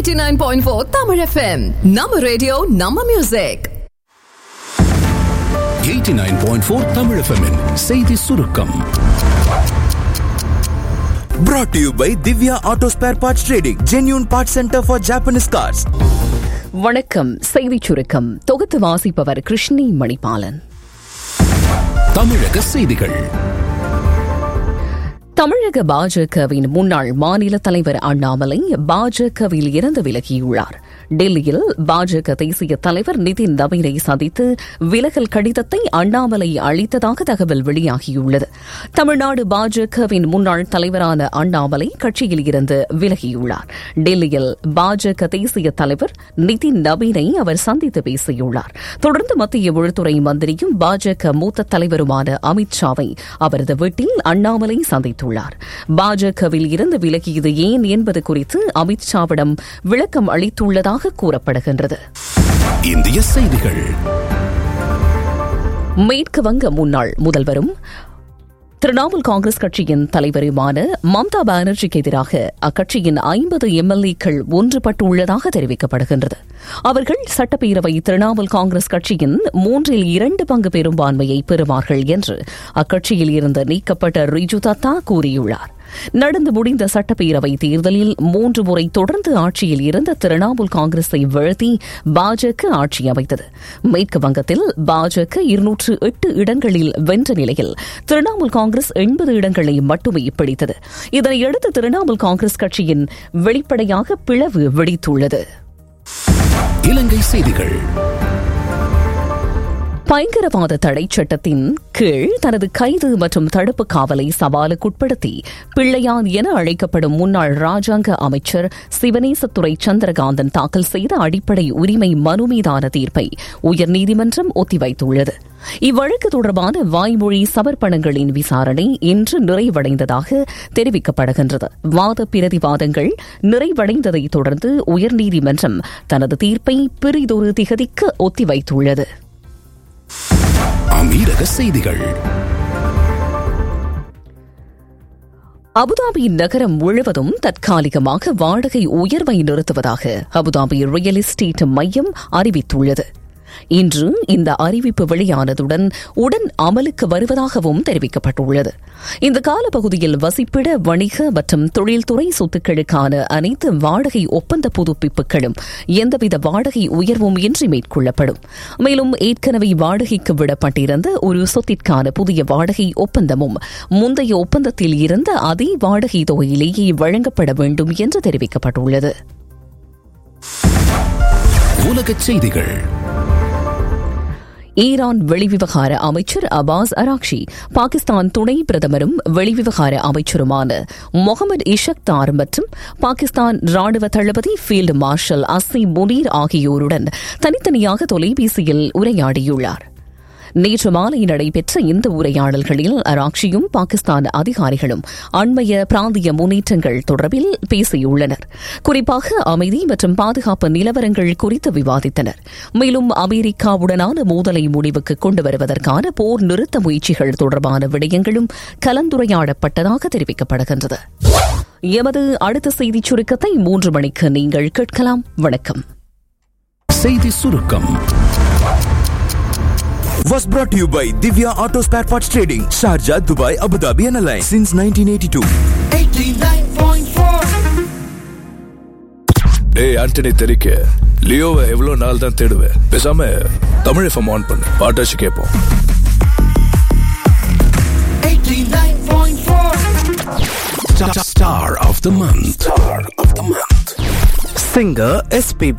89.4 Tamil FM. Nama radio, Nama music. 89.4 Tamil FM -in செய்தி சுருக்கம். Brought to you by Divya Auto Spare Parts Trading, genuine parts center for Japanese cars. வணக்கம். செய்திச் சுருக்கம் தொகுத்து வாசிப்பவர் கிருஷ்ணி மணிபாலன். தமிழக செய்திகள். தமிழக பாஜகவின் முன்னாள் மாநில தலைவர் அண்ணாமலை பாஜகவில் இருந்து விலகியுள்ளார். டெல்லியில் பாஜக தேசிய தலைவர் நிதின் நவீனை சந்தித்து விலகல் கடிதத்தை அண்ணாமலை அளித்ததாக தகவல் வெளியாகியுள்ளது. தமிழ்நாடு பாஜகவின் முன்னாள் தலைவரான அண்ணாமலை கட்சியில் இருந்து விலகியுள்ளார். டெல்லியில் பாஜக தேசிய தலைவர் நிதின் நவீனை அவர் சந்தித்து பேசியுள்ளார். தொடர்ந்து மத்திய உள்துறை மந்திரியும் பாஜக மூத்த தலைவருமான அமித்ஷாவை அவரது வீட்டில் அண்ணாமலை சந்தித்துள்ளார். பாஜகவில் இருந்து விலகியது ஏன் என்பது குறித்து அமித்ஷாவிடம் விளக்கம் அளித்துள்ளதாக கூறப்படுகின்றது. இந்திய செய்திகள். மேற்கு வங்க முன்னாள் முதல்வரும் திரிணாமுல் காங்கிரஸ் கட்சியின் தலைவருமான மம்தா பானர்ஜிக்கு எதிராக அக்கட்சியின் 50 எம்எல்ஏக்கள் ஒன்றுபட்டுள்ளதாக தெரிவிக்கப்படுகின்றது. அவர்கள் சட்டப்பேரவை திரிணாமுல் காங்கிரஸ் கட்சியின் 3/2 பங்கு பெரும்பான்மையை பெறுவார்கள் என்று அக்கட்சியில் இருந்து நீக்கப்பட்ட ரிஜு தத்தா கூறியுள்ளார். நடந்து முடிந்த சட்டப்பேரவை தேர்தலில் 3 முறை தொடர்ந்து ஆட்சியில் இருந்த திரிணாமுல் காங்கிரஸை வீழ்த்தி பாஜக ஆட்சி அமைத்தது. மேற்கு வங்கத்தில் பாஜக 208 இடங்களில் வென்ற நிலையில் திரிணாமுல் காங்கிரஸ் 80 இடங்களை மட்டுமே பிடித்தது. இதனையடுத்து திரிணாமுல் காங்கிரஸ் கட்சியின் வெளிப்படையாக பிளவு வெடித்துள்ளது. இலங்கை செய்திகள். பயங்கரவாத தடை சட்டத்தின் கீழ் தனது கைது மற்றும் தடுப்பு காவலை சவாலுக்குட்படுத்தி பிள்ளையான் என அழைக்கப்படும் முன்னாள் ராஜாங்க அமைச்சர் சிவனேசத்துறை சந்திரகாந்தன் தாக்கல் செய்த அடிப்படை உரிமை மனு மீதான தீர்ப்பை உயர்நீதிமன்றம் ஒத்திவைத்துள்ளது. இவ்வழக்கு தொடர்பான வாய்மொழி சமர்ப்பணங்களின் விசாரணை இன்று நிறைவடைந்ததாக தெரிவிக்கப்படுகின்றது. வாத பிரதிவாதங்கள் நிறைவடைந்ததை தொடர்ந்து உயர்நீதிமன்றம் தனது தீர்ப்பை பிறிதொரு திகதிக்கு ஒத்திவைத்துள்ளது. அமீரக செய்திகள். அபுதாபி நகரம் முழுவதும் தற்காலிகமாக வாடகை உயர்வை நிறுத்துவதாக அபுதாபி ரியல் எஸ்டேட் மையம் அறிவித்துள்ளது. இன்று இந்த அறிவிப்பு வெளியானதுடன் உடன் அமலுக்கு வருவதாகவும் தெரிவிக்கப்பட்டுள்ளது. இந்த காலப்பகுதியில் வசிப்பிட, வணிக மற்றும் தொழில்துறை சொத்துக்களுக்கான அனைத்து வாடகை ஒப்பந்த புதுப்பிப்புகளும் எந்தவித வாடகை உயர்வும் இன்றி மேற்கொள்ளப்படும். மேலும் ஏற்கனவே வாடகைக்கு விடப்பட்டிருந்த ஒரு சொத்திற்கான புதிய வாடகை ஒப்பந்தமும் முந்தைய ஒப்பந்தத்தில் இருந்த அதே வாடகை தொகையிலேயே வழங்கப்பட வேண்டும் என்று தெரிவிக்கப்பட்டுள்ளது. உலகச் செய்திகள். ஈரான் வெளிவிவகார அமைச்சர் அபாஸ் அராக்ஷி, பாகிஸ்தான் துணை பிரதமரும் வெளிவிவகார அமைச்சருமான முகமது இஷக்தார் மற்றும் பாகிஸ்தான் ராணுவ தளபதி ஃபீல்டு மார்ஷல் அசீம் முனீர் ஆகியோருடன் தனித்தனியாக தொலைபேசியில் உரையாடியுள்ளார். நேற்று மாலை நடைபெற்ற இந்த உரையாடல்களில் அராக்ஷியும் பாகிஸ்தான் அதிகாரிகளும் அண்மைய பிராந்திய முன்னேற்றங்கள் தொடர்பில் பேசியுள்ளனர். குறிப்பாக அமைதி மற்றும் பாதுகாப்பு நிலவரங்கள் குறித்து விவாதித்தனர். மேலும் அமெரிக்காவுடனான மோதலை முடிவுக்கு கொண்டு வருவதற்கான போர் நிறுத்த முயற்சிகள் தொடர்பான விடயங்களும் கலந்துரையாடப்பட்டதாக தெரிவிக்கப்படுகின்றது. எமது அடுத்த செய்திச் சுருக்கத்தை 3 மணிக்கு நீங்கள் கேட்கலாம். வணக்கம். செய்தி சுருக்கம் Was brought to you by Divya Auto Spare Parts Trading, Sharjah, Dubai, Abu Dhabi and Alliance since 1982. 89.4. டேய் ஆண்டனி தெரிக்க லியோவை எவ்வளோ நாள் தான் தேடுவேன். பேசாம தமிழ் எஃப்எம் ஆன் பண்ணு, பாட்டாச்சு கேட்போம். 89.4. Star of the month. Singer SPB